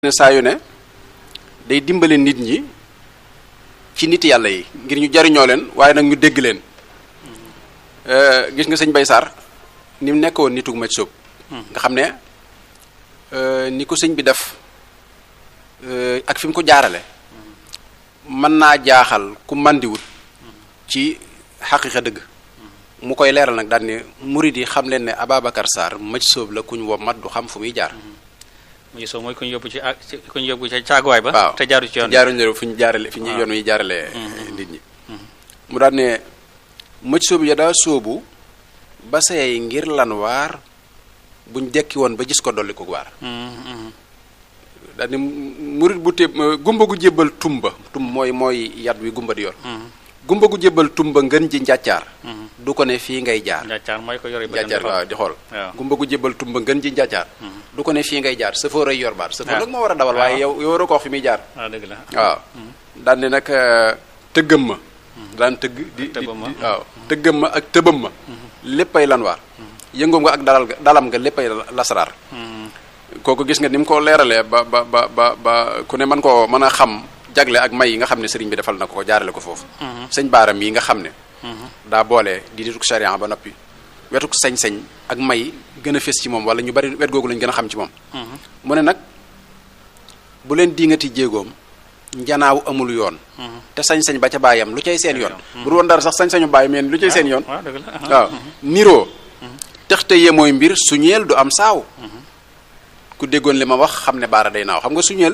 ne saa yu ne day dimbale nit ñi ci nit yàlla yi ngir ñu jariñoo leen waaye nag ñu dégg leen gis nga sëñ Bay Sarr ni mu nekkoon nitug maj soob nga xam ne ni ko sëñ bi def ak fi mu ko jaarale mën naa jaaxal ku màndiwut ci xaqiiqa dëgg mu koy leeral nag daal ne murid yi xam leen ne Ababacar Sarr maj soob la kuñ wo mat du xam fu muy jaar. muy soo mooy ku ñu yóbbu ci ku ñu yóbbu ci caaguwaay ba. waaw te jaaru ci yoon jaaruñu leen fu ñu jaarale fi ñu yoon wi jaarale nit ñi. mu daal ne maj soob ya daa soobu ba say ngir lan waar buñ dekki woon ba gis ko dolli ko waar. daal ne murid bu téeb gumba gu jébbal tumba mooy yat wi gumba di yor. gumba gu jébbal tumba ngën ji njàccaar. du ko ne fii ngay jaar. njàccaar mooy ko yore ba njàccaar waaw di xool. waaw gumba gu jébbal tumba ngën ji njàccaar. du ko ne fii ngay jaar sëfoor ay yor baat. sëfoor nag moo war a dawal waaye yow waroo ko wax fi muy jaar. waaw dëgg la waaw daan ne nag tëggam ma. daan tëgg di waaw tëggam ma ak tëbam ma. léppay lan waar. yëngoom nga ak dalam nga léppay lasaraar. kooku gis nga ni mu ko leeralee ba ku ne mën koo mën a xam jagle ak may yi nga xam ne sëriñ bi defal na ko jaarale ko foofu. sëñ baaram yi nga xam ne. daa boole di dituk sharia ba noppi wetuk sañ-sañ ak may gën a fés ci moom wala ñu bari wet googu lañ gën a xam ci moom. mu ne nag bu leen diingati jéegoom njanaaw amul yoon. te sañ-sañ ba ca baayam lu cay seen yoon. bu dul woon dara sax sañ-sañu baay meen lu cay seen yoon. waaw niroo. texte yee mooy mbir suñeel du am saaw. ku déggoon li ma wax xam ne baara day naaw xam nga suñeel.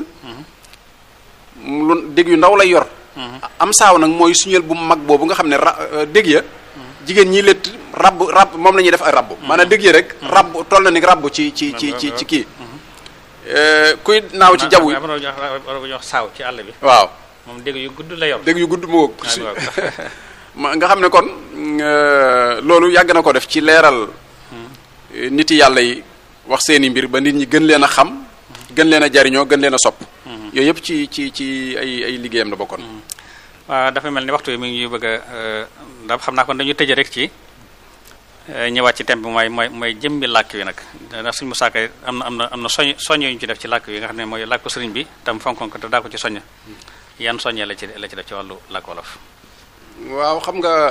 lu dégg yu ndaw lay yor. am saaw nag mooy suñeel bu mag boobu nga xam ne dégg ya jigéen ñi létt rabb moom la ñuy def ay rabb maanaam dégg ya rek rabb toll na ni rabb ci kii kuy naaw ci jaww yi wax saaw ci àll bi waaw moom dégg yu gudd la yor dégg yu gudd moo nga xam ne kon loolu yàgg na ko def ci leeral nit yàlla yi wax seeni mbir ba nit ñi gën leen a xam gën leen a jariñoo gën leen a sopp yooyu yëpp ci ay liggéeyam la bokkoon. waaw dafa mel ni waxtu bi mi ngi bëgg a ndax xam naa kon dañu tëje rek ci ñëwaat ci thème bi mooy jëmmi làkk wi nag ndax suñu musaaka am na soññ yu ñu ci def ci làkk wi nga xam ne mooy làkku sëriñ bi tam fonkoon ko te daa ko ci soññ yan soññee la ci def ci wàllu làkk wolof. waaw xam nga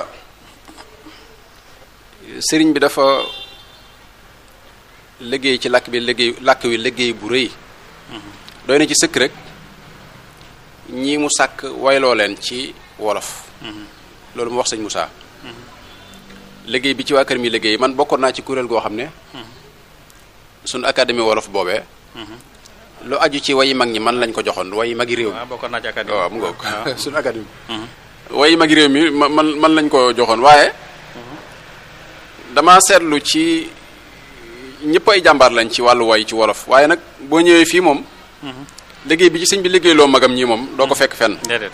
sëriñ bi dafa liggéey ci làkk wi liggéey bu rëy. doy na ci sëkk rek ñii mu sàkk wayloo leen ci wolof. loolu mu wax sëñ Moussa. liggéey bi ci waa kër mi liggéey man bokkoon naa ci kuréel goo xam ne. suñu académie wolof boobee. lu aju ci wayi mag ñi man lañ ko joxoon wayi magi réew mi. waaw bokkoon naa ci académie waaw mu ngoog suñu académie. wayi magi réew mi man lañ ko joxoon waaye. damaa seetlu ci ñëpp ay jàmbaar lañ ci wàllu way ci wolof waaye nag boo ñëwee fii moom. liggéey bi ci sëñ bi liggéey loo magam ñii moom doo ko fekk fenn. déedéet.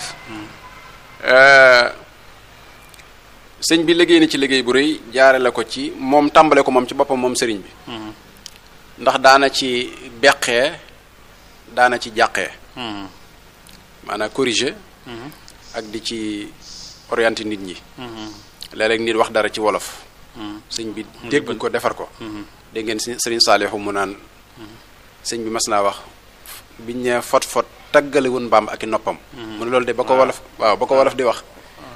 sëñ bi liggéey na ci liggéey bu rëy jaare la ko ci moom tàmbale ko moom ci boppam moom sëriñ bi. ndax daana ci beqee daana ci jàqee. maanaam corriger. ak di ci orienter nit ñi. léeg-léeg nit wax dara ci wolof. sëñ bi dégg ko defar ko. dégg ngeen sëriñ Saalihu mu naan. sëñ bi mas naa wax. biñ ne fot taggale woon mbaam ak i noppam. mu ne loolu de ba ko wolof waaw ba ko wolof di wax.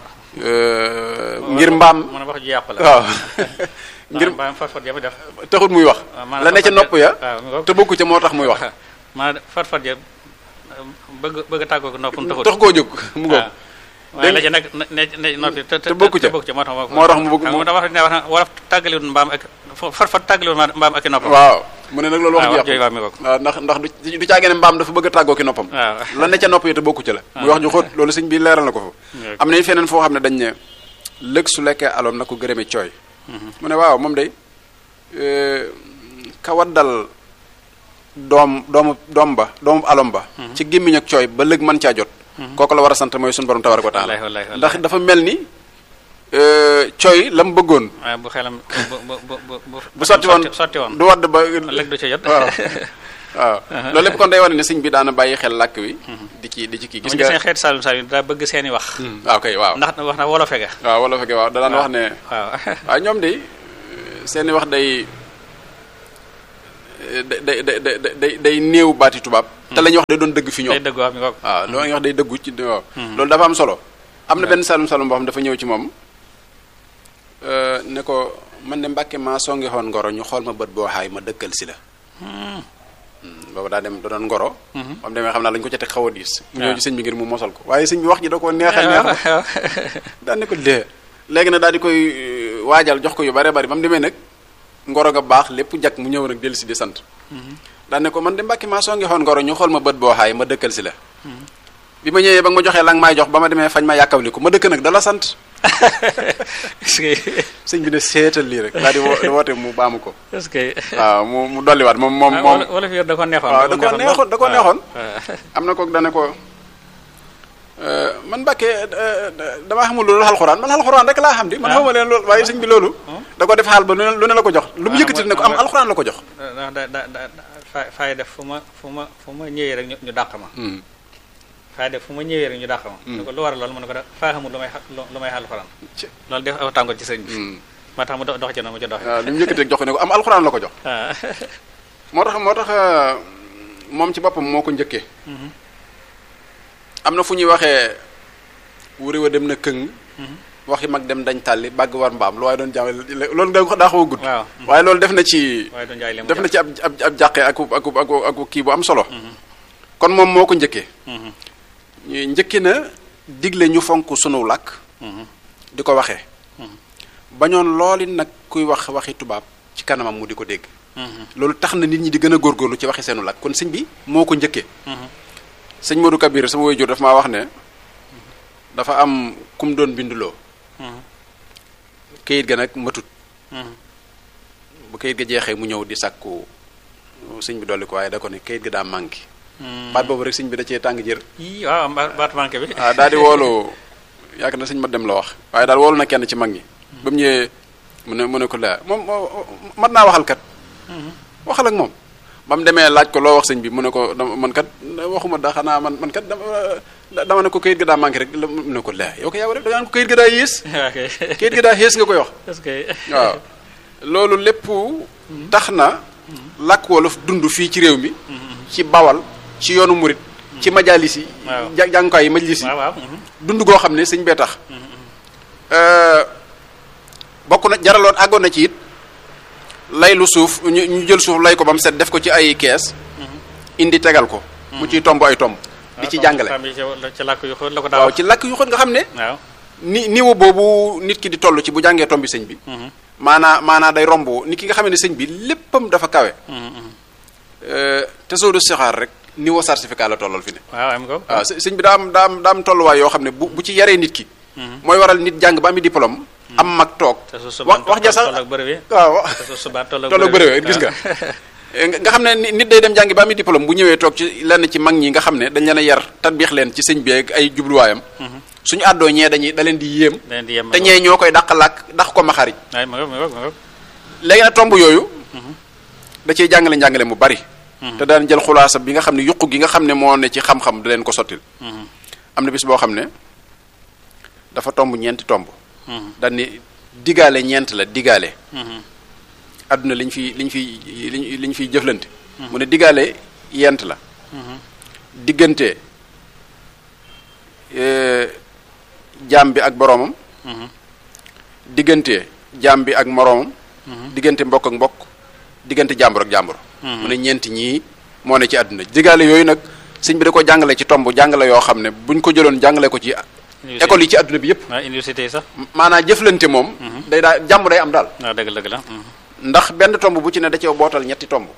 ngir mbaam mu ne wax ju yàqu la waaw. ngir mbaam fot ya def. taxut muy wax. la ne ca nopp ya. te bokku ca moo tax muy wax. maanaam fot ya bëgg a tàggoo ko noppam taxut. tax koo jóg mu ngoog. waaye la ca nag ne noppi te bokku ca moo tax mu bëgg mu wax ne wolof tàggale woon mbaam ak fot tàggale woon mbaam ak i noppam. waaw mu ne nag loolu wax ju waaw ndax du caagee ne mbaam dafa bëgg a tàggoo ki noppam. waaw la ne ca nopp yi te bokku ca la. muy wax ju xóot loolu sëñ bi leeral na ko fa. am na feneen foo xam ne dañ ne lëg su lekkee aloom na ko gërëme cooy. mu ne waaw moom day ka waddal doom ba doomu alom ba. ci gémmiñ ak cooy ba lëg mën caa jot. kooku la war a sant mooy suñu borom tabaraka wa taala ndax dafa mel ni cooy la mu bëggoon. waaw bu xelam bu sotti woon du wadd ba lëg du ca jot. waaw loolu lépp kon day wane ne sëñ bi daana bàyyi xel làkk wi. di ci kii gis nga seen xeeti Saalum Saalum daa bëgg seeni wax. waaw kay waaw ndax wax na wolofe ga. waaw wolofe ga waaw da daan wax ne. waaw waaw ñoom de seeni wax day day néew baati tubaab te la ñuy wax day doon dëgg fi ñoom day dëgg waaw mi ko waaw loolu ñuy wax day dëggu ci waaw loolu dafa am solo am na benn salum boo xam dafa ñëw ci moom ne ko man de Mbàkke maa songi xoon ngoro ñu xool ma bët boo xaay ma dëkkal si la boobu daa dem da doon ngoro am demee xam naa lañu ko ca teg xaw a diis mu ñëw ci sëñ bi ngir mu mosal ko waaye sëñ bi wax ji da ko neexal daan ne ko dee léegi nag daal di koy waajal jox ko yu bare bari ba mu demee nag ngoro ga baax lépp jak mu ñëw nag dellu si di sant daan ne ko man de Mbàkke maa songi xoon ngoro ñu xool ma bët boo xaay ma dëkkal si la bi ma ñëwee ba nga ma joxee la nga maay jox ba ma demee fañ ma yàkkawli ko ma dëkk nag dala sant sëñ bi ne seetal lii rek daal di woote mu baamu ko est-ce que waaw mu dolliwaat moom wala fi da ko neexoon waaw da ko neexoon am na ko dane ko man Mbàkke damaa xamul loolu alxuraan man alxuraan rek laa xam di man xamuma leen loolu waaye sëñ bi loolu da ko def xaal ba lu ne la ko jox lu mu yëkkati ne ko am alxuraan la ko jox fay def fu ma ñëwee rek ñu dàq ma fay def fu ma ñëwee rek ñu dàq ma ne ko lu war loolu mu ne ko faa xamul lu may alxuraan loolu def aw tàngoor ci sëñ bi moo tax mu dox ci noonu mu ci dox waaw li mu yëkkati rek jox ko ne ko am alxuraan la ko jox moo tax moom ci boppam moo ko njëkkee am na fu ñuy waxee wuri wa dem na këng waxi mag dem dañ tàlli bàgg war mbaam lu waaye doon jàmm loolu daa xaw a gudd waaye loolu def na ci ab jàqe ak kii bu am solo kon moom moo ko njëkkee njëkki na digle ñu fonk sunu làkk di ko waxee bañoon looli nag kuy wax waxi tubaab ci kanamam mu di ko dégg loolu tax na nit ñi di gën a góorgóorlu ci waxi seenu làkk kon sëñ bi moo ko njëkkee sëñ Modou Kabir sama waajur dafa maa wax ne dafa am kum doon binduloo kayit ga nag matut bu kayit ga jeexee mu ñëw di sàkku sëñ bi dolli ko waaye da ko ne kayit ga daa manqué baat boobu rek sëñ bi da cee tàng jër waaw baat manqué bi waaw daal di woolu yaakaar na sëñ ma dem la wax waaye daal woolu na kenn ci mag ñi ba mu ñëwee mu ne ko laa moom mat naa waxal kat waxal ak moom ba mu demee laaj ko loo wax sëñ bi mu ne ko man kat waxuma da xanaa man kat dama ne ko kayit ga daa manqué rek mu ne ko laa yow ko yaa rek da nga ko kayit ga daa yées kayit ga daa yées nga koy wax waaw loolu lépp tax na làkk wolof dund fii ci réew mi ci bawal ci yoonu murit ci majalis yi jàngukaay yi majlis yi dund goo xam ne sëñ bee tax bokk na jaraloon àggoon na ci it lay lu suuf ñu jël suuf lay ko ba mu set def ko ci ay kees indi tegal ko mu ciy tomb ay tomb di ci jàngale waaw ci làkk yu xóot nga xam ne niveau boobu nit ki di toll ci bu jàngee tombi sëñ bi maanaa day romb nit ki nga xam ne sëñ bi léppam dafa kawe te soo du sixaar rek niveau certificat la tollal fi ne waaw sëñ bi daa am tolluwaay yoo xam ne bu ci yaree nit ki mooy waral nit jàng ba ami diplôme am mag toog wax ja sax waaw tolloog bëréwee gis nga xam ne nit day dem jàngi ba ami diplôme bu ñëwee toog ci lenn ci mag ñi nga xam ne dañ leen a yar tatbiix leen ci sëñ bi ak ay jubluwaayam suñu àddoo ñee da leen di yéem te ñee ñoo koy dàq làkk dàq ko maxariñ léegi nag tomb yooyu da ciy njàngale mu bari te daan jël xulaasa bi nga xam ne yuqu gi nga xam ne moo ne ci xam-xam da leen ko sottil am na bis boo xam ne dafa tomb ñeenti tomb daan ni digaale ñeent la digaale àdduna liñ fiy jëflante mu ne digaale yent la diggante jaam bi ak boroomam diggante jaam bi ak moroomam diggante mbokk ak mbokk diggante jàmbur ak jàmbur mu ne ñeenti ñii moo ne ci àdduna digaale yooyu nag sëñ bi da ko jàngale ci tomb jàngale yoo xam ne buñ ko jëloon jàngale ko ci école yi ci àdduna bi yëpp université yi sax maanaam jëflante moom day daal jàmm day am daal dëgg la ndax benn tomb bu ci ne da cee bootal ñetti tomb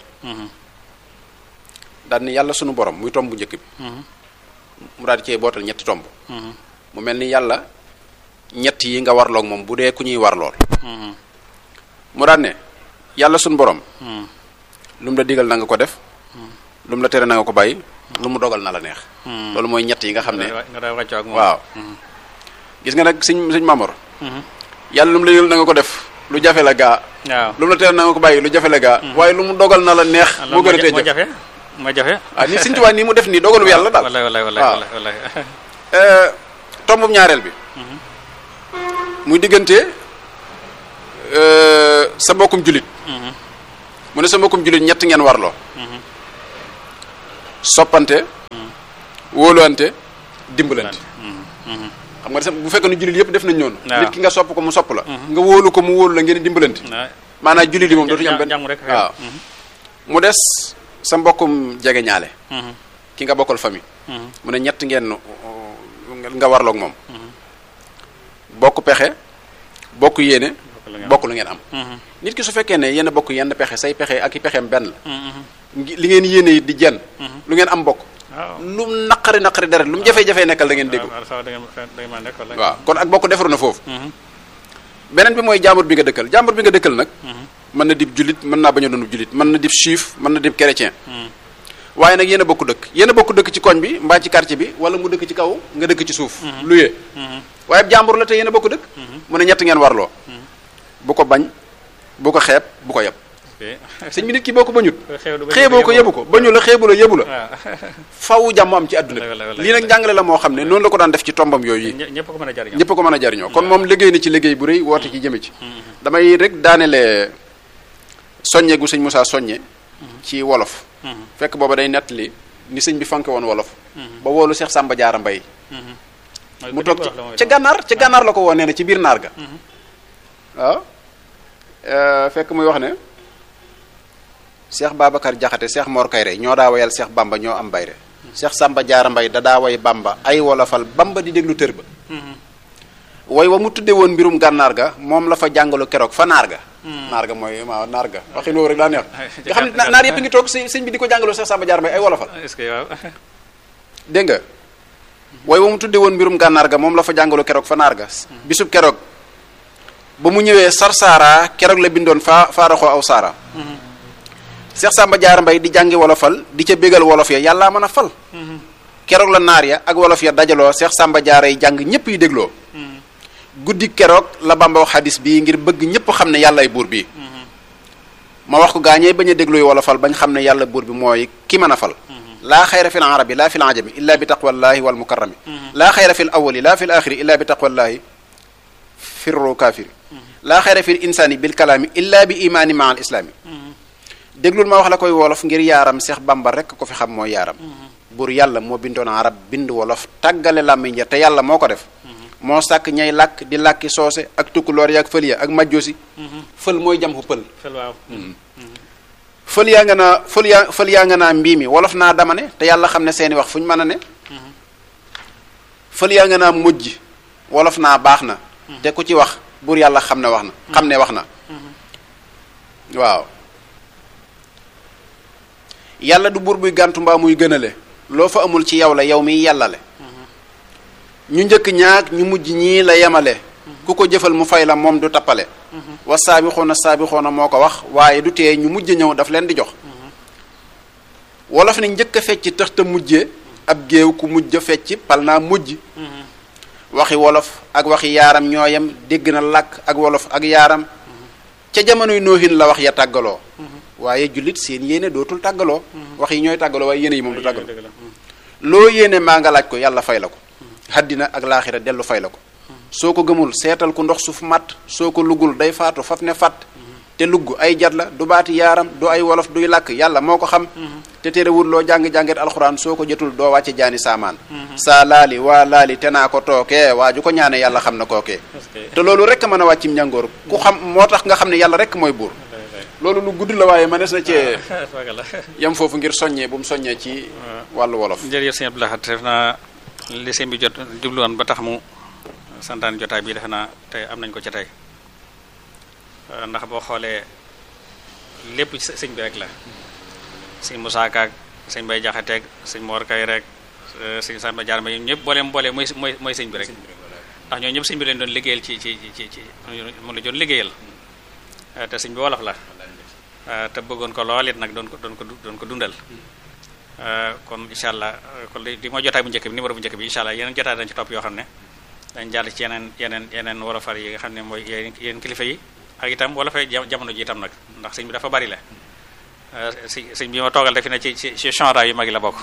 daal ni yàlla sunu borom muy tomb bu njëkk bi mu daal di cee bootal ñetti tomb mu mel ni yàlla ñett yi nga warloog moom bu dee ku ñuy warlool mu daal ne yàlla sunu borom lu mu la digal na nga ko def lu mu la tere na nga ko bàyyi lu mu dogal na la neex loolu mooy ñett yi nga xam ne waaw gis nga nag sëñ Mamor yàlla lu mu la digal na nga ko def lu jafe la gaa lu mu la tere na nga ko bàyyi lu jafe la gaa waaye lu mu dogal na la neex moo gën a tee jafe moo jafe ni sëñ Tuubaa nii mu def nii dogalu yàlla daal wallaay tombum ñaareel bi muy diggante sa mbokkum julit mu ne sa mbokkum jullit ñett ngeen warloo soppante wóoluwante dimbalante xam nga bu fekkee ne jullit yëpp def nañ noonu nit ki nga sopp ko mu sopp la nga wóolu ko mu wóolu la ngeen dimbalante maanaam jullit yi moom dootuñu am benn waaw mu des sa mbokkum jege ñaale ki nga bokkal famille mu ne ñett ngeen nga warloog moom bokk pexe bokk yéene bokk lu ngeen am nit ki su fekkee ne yéen a bokk yenn pexe say pexe ak i pexeem benn la li ngeen yéene yi di jenn lu ngeen am bokk lu naqari deret lu mu jafe-jafe nekkal da ngeen dégg waaw kon ak bokk defaru na foofu beneen bi mooy jàmbur bi nga dëkkal nag mën na dib jullit mën naa bañ a doon jullit mën na dib juif mën na dib chrétien waaye nag yéen a bokk dëkk ci koñ bi mbaa ci quartier bi wala mu dëkk ci kaw nga dëkk ci suuf luyee waaye jàmbur la te yéen a bokk dëkk mu ne ñett ngeen warloo bu ko bañ bu ko xeeb bu ko yeb sëñ bi nit ki boo ko bañut xeeboo ko yebu ko bañu la xeebu la yebu la faw jàmm am ci àdduna lii nag njàngale la moo xam ne noonu la ko daan def ci tombam yooyu ñëpp ko mën a jariñoo kon moom liggéey na ci liggéey bu rëy woote ci jëme ci damay rek daanele soññe gu sëñ Moussa soññe ci wolof fekk booba day nettali ni sëñ bi fanke woon wolof ba woolu Cheikh Samba Diarra Mbaye mu toog ca gànnaar la ko woo nee na ci biir naar ga waaw fekk muy wax ne Cheikh Babacar Jaxate Cheikh Mor Kayre ñoo daa wayal Cheikh Bamba ñoo am bayre Cheikh Samba Diarra Mbaye da daa way Bamba ay wolofal Bamba di déglu tër ba way wa mu tudde woon mbirum gànnaar ga moom la fa jàngalu keroog fa naar ga mooy waaw naar ga waxin woowu rek daa neex nga xam ne naar yëpp ngi toog sëñ bi di ko jàngaloo Cheikh Samba Diarra Mbaye ay wolofal dégg nga way wa mu tudde woon mbirum gànnaar ga moom la fa jàngalu keroog fa naar ga bisub keroog ba mu ñëwee sarsaara keroog la bindoon faaraxoo aw saara Cheikh Samba Diarra Mbaye di jàngi wolofal di ca bégal wolof ya yàllaa mën a fal keroog la naar ya ak wolof ya dajaloo Cheikh Samba Diarra yi jàng ñëpp yi dégloo guddi keroog la Bamba wax xadis bii ngir bëgg ñëpp xam ne yàlla ay buur bi ma wax ko gaañee bañ a dégluy wolofal bañ xam ne yàlla buur bi mooy ki mën a fal laa xayra fil arabi laa fil ajami illa bi taqwallahi wal mukarrami laa xayra fil awali laa fil axiri illa bi taqwallahi firru kaafiri laa xayra fil insaani bil kalaami illa bi imaani ma al islaami déglul ma wax la koy wolof ngir yaaram Seex Bamba rek ko fi xam mooy yaaram buur yàlla moo bindoon arab bind wolof tàggale làmmiñ ja te yàlla moo ko def moo sàkk ñay làkk di làkki soose ak tukkuloor ya ak fël ya ak majjoosi fël mooy jam xu pël fël yaa nga naa mbii mi wolof naa dama ne te yàlla xam ne seeni wax fu ñu mën a ne fël yaa nga naa mujj wolof naa baax na te ku ci wax buur yàlla xam ne wax na waaw yàlla du buur buy gàntu mbaa muy gënale loo fa amul ci yow la yow miy yàllale ñu njëkk ñaag ñu mujj ñii la yemale ku ko jëfal mu fay la moom du tappale wa saabixoona moo ko wax waaye du tee ñu mujj ñëw daf leen di jox wolof ne njëkk a fecc tax te mujjee ab géew ku mujj a fecc pal naa mujj waxi wolof ak waxi yaaram ñooyam dégg na làkk ak wolof ak yaaram ca jamonoy noohin la wax ya tàggaloo waaye jullit seen yéene dootul tàggaloo wax yi ñooy tàggaloo waaye yéene yi moom du tàggaloo loo yéene maa nga laaj ko yàlla fay la ko haddina ak laaxira dellu fay la ko soo ko gëmul seetal ku ndox suuf matt soo ko luggul day faatu faf ne fàtt te lugg ay jat la du baati yaaram du ay wolof duy làkk yàlla moo ko xam te terewul loo jàng-jànget alxuraan soo ko jotul doo wàcce jaani saamaan saa laali waa laali te naa ko tookee waa ju ko ñaane yàlla xam na kookee te loolu rek mën a wàccim njàngoor ku xam moo tax nga xam ne yàlla rek mooy buur loolu lu gudd la waaye mënees na cee yam foofu ngir soññee bu mu soññee ci wàllu wolof jërëjëf sëñ Abdou Lahad def naa li sëñ bi jubluwoon ba tax mu santaan jotaay bi defe naa tey am nañ ko ci tey ndax boo xoolee lépp sëñ bi rek la sëñ Moussa Ka ak sëñ Bay Jaxate ak sëñ Mor Kay rek sëñ Samba Diarra Mbaye ñëpp booleem mooy sëñ bi rek ndax ñoo ñëpp sëñ bi leen doon liggéeyal ci mu la doon liggéeyal te sëñ bi wolof la te bëggoon ko lool it nag doon ko dundal kon incha allah kon di mooy jotaay bu njëkk bi numéro bu njëkk bi incha allah yeneen jotaay dañ ci topp yoo xam ne dañ jàll ci yeneen wolofal yi nga xam ne mooy yeneen kilifa yi ak itam wolofal jamono ji itam nag ndax sëñ bi dafa bari la sëñ bi ma toogal defi na ci chanra yu mag yi la bokk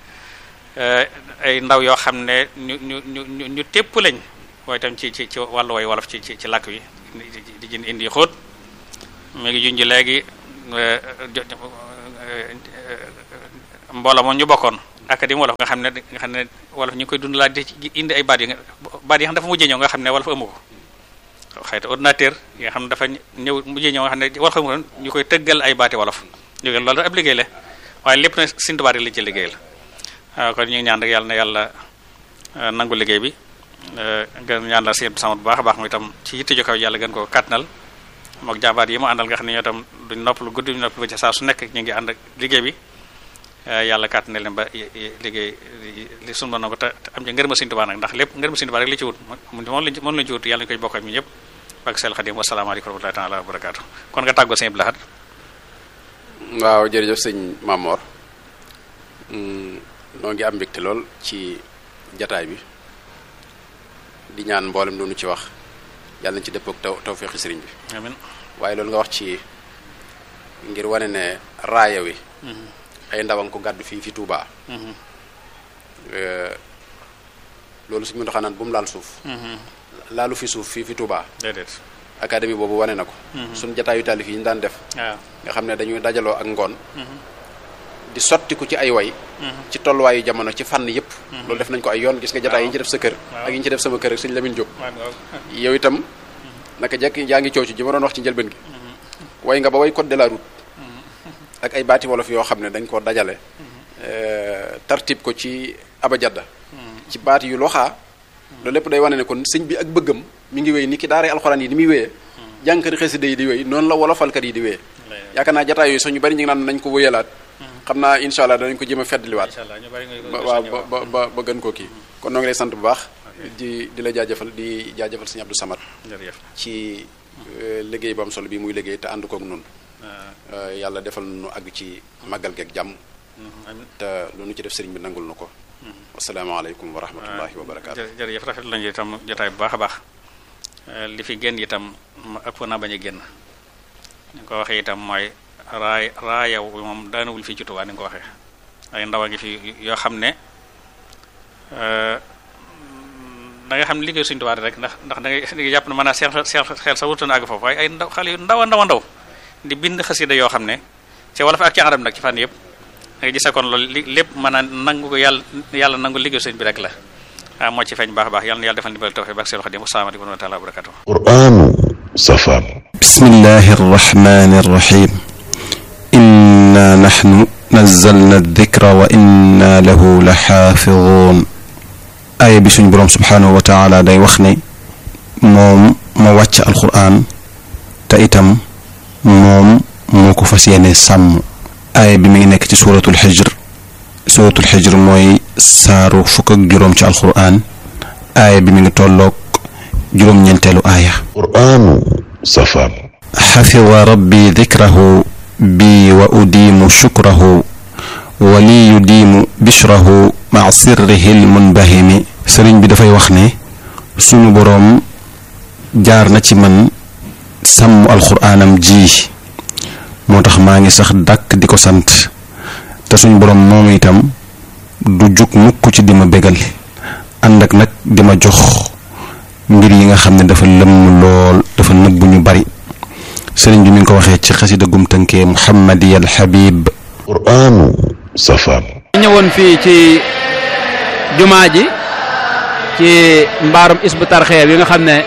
ay ndaw yoo xam ne ñu tépp lañ waaye itam ci wàllu way wolof ci làkk wi di indi xóot mu ngi junj léegi mbooloo moom ñu bokkoon académie wolof nga xam ne wolof ñu ngi koy dund laa di indi ay baat yi xam dafa mujjee ñëw nga xam ne wolof amu ko xëyta ordinateur yi nga xam ne dafa ñëw mujjee ñëw nga xam ne wolof amu ko ñu koy tëggal ay baati wolof jógee loolu ab liggéey la waaye lépp na Sëriñ Tuubaa li ci liggéey la kon ñu ngi ñaan rek yàlla na yàlla nangu liggéey bi gën ñaan la Sëriñ Abdou Samad bu baax a baax mu itam ci yitte ju kaw yàlla gën ko kàttanal mook jàmbaar yi mu àndal nga xam ne ñoo tam duñ noppalu guddi duñ noppalu ba ci saa su nekk ñu ngi ànd ak liggéey bi yàlla kàttanal leen ba liggéey li sunu mën na ko te am ci ngërëm Sëriñ Tuubaa nag ndax lépp ngërëm Sëriñ Tuubaa rek li ci wut moom lañ ci wut yàlla ñu koy bokk ak ñu ñëpp ak seel Xadim wasalaamaaleykum wa rahmatullahi taala wa barakaatu kon nga tàggoo Sëriñ Abdou Lahad. waaw jërëjëf sëñ Mamor noo ngi am mbégte lool ci jataay bi di ñaan mboolem doonu ci wax yàlla nañ ci dëppoo ak tawfeexi sëriñ bi amiin waaye loolu nga wax ci ngir wane ne raaya wi ay ndawam ko gàddu fii fi Touba loolu suñu mën a naan bu mu laal suuf laalu fi suuf fii fi Touba déedéet académie boobu wane na ko suñu jataayu taalif yi ñu daan def nga xam ne dañuy dajaloo ak ngoon di sottiku ci ay way ci tolluwaayu jamono ci fànn yëpp loolu def nañ ko ay yoon gis nga jataay yi ñu ci def sa kër ak yi ñu ci def sama kër ak suñu Lamine Diop yow itam naka jekk yaa ngi coow ci ji ma doon wax ci njëlbeen gi way nga ba way code de la route ak ay baati wolof yoo xam ne dañ koo dajale tartib ko ci abajadda ci baati yu loxaa loolu lépp day wane ne kon sëñ bi ak bëggam mi ngi wéy ni ki daaree alxuraan yi di muy wéyee jànkari xasida yi di wéy noonu la wolofalkat yi di wéyee yaakaar naa jataay yooyu sax ñu bari ñu ngi naan nañ ko wéyalaat xam naa incha allah danañ ko jéem a feddliwaat ba gën koo kii kon noo ngi lay sant bu baax di la jaajëfal di jaajëfal sëñ Abdou Samad ci liggéey bu am solo bi muy liggéey te ànd koog noonu yàlla defal nu àgg ci màggal geeg jàmm te lu nu ci def sëriñ bi nangul na ko asalaamaaleykum wa rahmatullahi wa barakaatu jërëjëf rafet lañu itam jotaay bu baax a baax li fi génn itam ëpp naa bañ a génn ni ko waxee itam mooy raaya moom daanawul fii ci Tuubaa ni nga ko waxee ay ndaw a ngi fi yoo xam ne da nga xam ne liggéey Sëriñ Tuubaa rek ndax da ngay jàpp ne mën naa xel sa wutoon àgg foofu waaye ay ndaw xale yu ndaw a ndaw di bind xasida yoo xam ne ci wolof ak ci arab nag ci fànn yëpp da nga gis kon loolu lépp mën a nangu ko yàlla nangu liggéey sëriñ bi rek la waaw moo ci feeñ baax a baax yàlla na yàlla defal ndimbal tawfiq bak seen Xadim asalaamaaleykum wa rahmatullahi wa barakatuh. Qur'aanu safar. bismillahi arrahmani arrahim. inna nahnu nazzalna dikra wa inna lahu la xaafidun. aaya bi suñ boroom subhaanahu wa taala day wax ne moom ma wàcc alquran te itam moom moo ko fas yéene sàmm. aaya bi mi ngi nekk ci suuratul xijr mooy saaru fukk ak juróom ci alquran aaya bi mi ngi tolloog juróom-ñeenteelu aaya. qur'aanu safar. xafida rabbi dikrahu bi wa udiimu shukrahu wa li yudiimu bishrahu maa sirrihi lmunbahimi. sëriñ bi dafay wax ne suñu boroom jaar na ci man sàmm alquraanam ji moo tax maa ngi sax dàkk di ko sant te suñu boroom moom itam du jug mukk ci di ma bégal ànd ak nag di ma jox mbir yi nga xam ne dafa lëmm lool dafa nëbbu ñu bari. sëriñ bi mi ngi ko waxee ci xasida gum tënkee Muhammadiyal Habib. qur'aanu safar. ñëwoon fii ci jumaa ji ci mbaarum isbu tarxee bi nga xam ne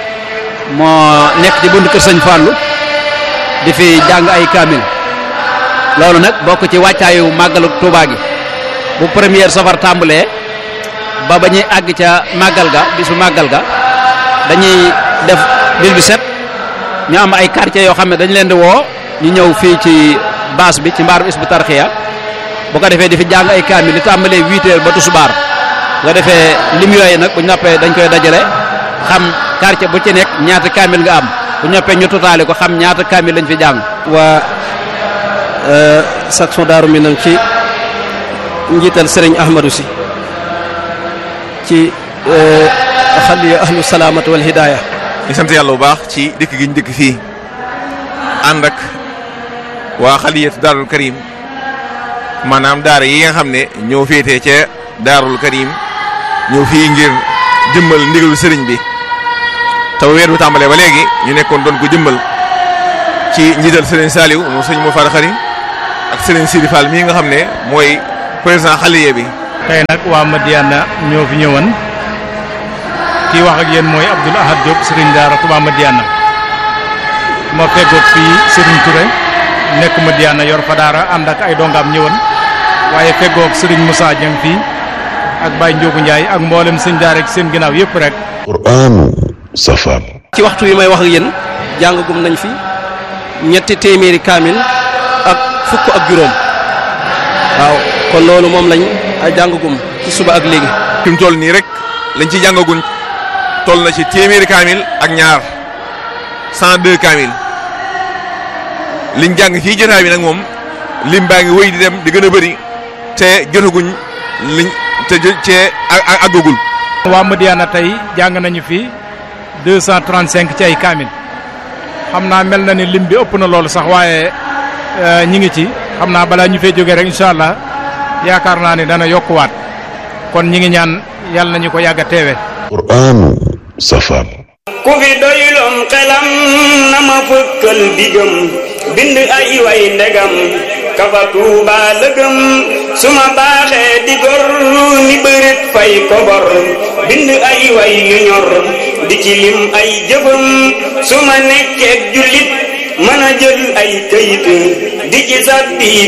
moo nekk ci buntu kër sëñ Fallou di fi jàng ay kaamil loolu nag bokk ci wàccaayu màggalu Tuubaa gi bu première safar tàmbalee ba ñuy àgg ca màggal ga bisu màggal ga dañuy def bis bi set ñu am ay quartier yoo xam ne dañu leen di woo ñu ñëw fii ci baas bi ci mbaarum isbu tarxiya bu ko defee di fi jàng ay kaamil li tàmbalee 8h ba tusubaar bu ko defee lim yooyu nag bu ñoppee dañ koy dajale xam quartier bu ci nekk ñaata kaamil nga am bu ñoppee ñu totaale ko xam ñaata kaamil lañ fi jàng. waa section Daaru Minam ci njiital Serigne Ahmadou Sy ci xaliya ahlu salaamatu wal hidaaya. ñu sant yàlla bu baax ci dëkk gi ñu dëkk fii ànd ak waa xaliyatu Daarul Karim maanaam daara yi nga xam ne ñoo féetee ca Daarul Karim ñëw fii ngir jëmmal ndigalu sëriñ bi te weer bu tàmbalee ba léegi ñu nekkoon doon ko jëmmal ci njiital Serigne Saliou moom sëñ Mor Fara Xari ak Serigne Sidi Fall mii nga xam ne mooy président xaliye bi. tey nag waa Madiyana ñoo fi ñëwoon kii wax ak yéen mooy Abdoul Ahad Diop Serigne Daara Touba Madiyana moo feggoog fii Serigne Touré nekk Madiyana yor fa daara ànd ak ay dongaam ñëwoon waaye feggoog Serigne Moussa Dieng fii ak Baye Ndiogu Ndiaye ak mboolem sëñ daara ak seen ginnaaw yëpp rek. Qur'anu safar. ci waxtu wi may wax ak yéen jàngagum nañ fi ñetti téeméeri kaamil ak fukk ak juróom waaw kon loolu moom lañ jàngagum ci suba ak léegi. fi mu toll nii rek lañ ci jàngaguñ toll na ci téeméeri kaamil ak ñaar 102 kaamil liñ jàng fii jotaay bi nag moom lim baa ngi wéy di dem di gën a bëri te jotaguñ liñ te àggagul. waa Madiyana tey jàng nañu fi 235 ci ay kaamil xam naa mel na ni lim bi ëpp na loolu sax waaye ñi ngi ci xam naa balaa ñu fee jógee rek incha allah yaakaar naa ne dana yokkuwaat kon ñi ngi ñaan yàlla nañu ko yàgg a teewe. Qur'anu safar. ku fi doyloom xelam na ma fëkkal bigam bind ay way ndegam kafa Tuuba lëgëm su ma baaxee di gor ni bërit fay kobor bind ay way yu ñor di ci lim ay jëfam su ma nekkee jullit mën a jël ay këyit di ci sàbbi